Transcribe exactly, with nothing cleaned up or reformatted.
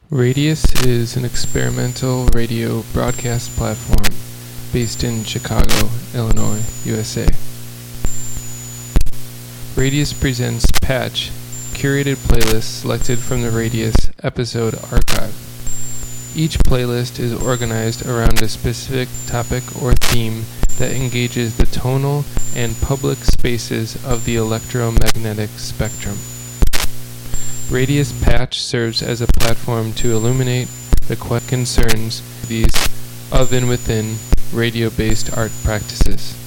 Radius is an experimental radio broadcast platform based in Chicago, Illinois, U S A. Radius presents Patch, curated playlists selected from the Radius episode archive. Each playlist is organized around a specific topic or theme that engages the tonal and public spaces of the electromagnetic spectrum. Radius Patch serves as a platform to illuminate the concerns these of and within radio-based art practices.